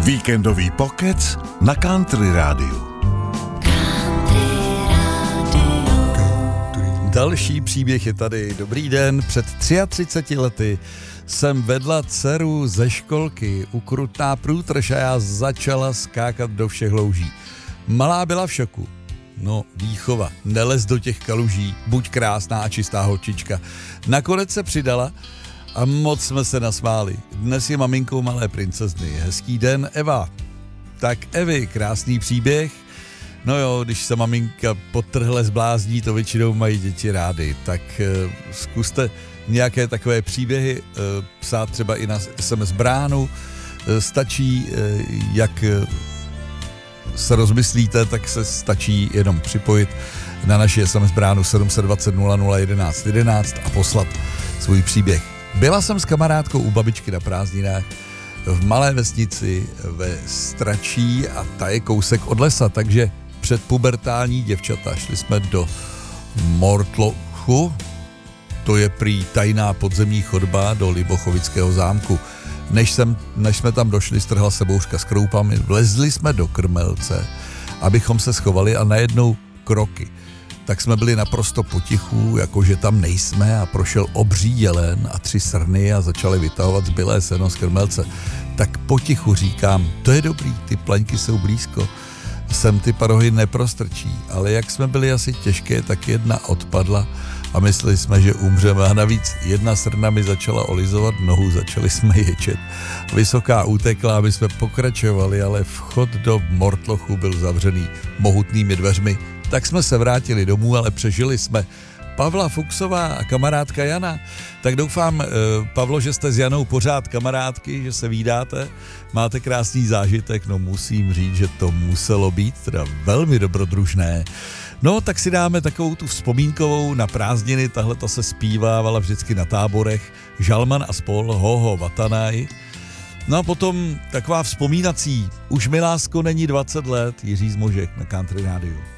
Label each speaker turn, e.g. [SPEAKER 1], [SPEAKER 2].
[SPEAKER 1] Víkendový pokec na Country Rádiu.
[SPEAKER 2] Další příběh je tady. Dobrý den, před 33 lety jsem vedla dceru ze školky, ukrutná průtrž a já začala skákat do všech louží. Malá byla v šoku. No, výchova, nelez do těch kaluží, buď krásná a čistá holčička. Nakonec se přidala a moc jsme se nasmáli. Dnes je maminkou malé princezny. Hezký den, Eva. Tak Evi, krásný příběh. No jo, když se maminka podtrhle zblázní, to většinou mají děti rády. Tak zkuste nějaké takové příběhy psát třeba i na SMS bránu. Stačí, jak se rozmyslíte, tak se stačí jenom připojit na naši SMS bránu 720 00 11 11 a poslat svůj příběh. Byla jsem s kamarádkou u babičky na prázdninách v malé vesnici ve Stračí a ta je kousek od lesa, takže předpubertální děvčata. Šli jsme do Mortlochu, to je prý tajná podzemní chodba do Libochovického zámku. Než jsme tam došli, strhla se bouřka s kroupami, vlezli jsme do krmelce, abychom se schovali a najednou kroky. Tak jsme byli naprosto potichu, jakože tam nejsme a prošel obří jelen a 3 srny a začali vytahovat zbylé seno z krmelce. Tak potichu říkám, to je dobrý, ty plaňky jsou blízko, sem ty parohy neprostrčí, ale jak jsme byli asi těžké, tak jedna odpadla a mysleli jsme, že umřeme a navíc jedna srna mi začala olizovat nohu, začali jsme ječet. Vysoká utekla a my jsme pokračovali, ale vchod do Mortlochu byl zavřený mohutnými dveřmi. Tak jsme se vrátili domů, ale přežili jsme. Pavla Fuchsová a kamarádka Jana. Tak doufám, Pavlo, že jste s Janou pořád kamarádky, že se vídáte, máte krásný zážitek, no musím říct, že to muselo být teda velmi dobrodružné. No, tak si dáme takovou tu vzpomínkovou na prázdniny, tahle ta se zpívávala vždycky na táborech, Žalman a spol, Hoho Vatanaj. No a potom taková vzpomínací, už mi lásko není 20 let, Jiří Zmožek na Country Rádiu.